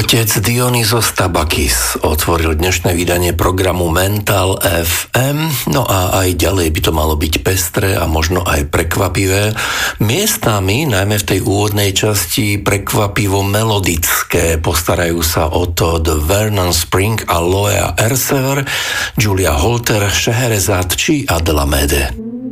Otec Dionyzos Tabakis otvoril dnešné vydanie programu Mental FM, no a aj ďalej by to malo byť pestré a možno aj prekvapivé. Miestami, najmä v tej úvodnej časti, prekvapivo melodické. Postarajú sa o to The Vernon Spring a Loea Ersever, Julia Holter, Scheherazade či Adela Mede.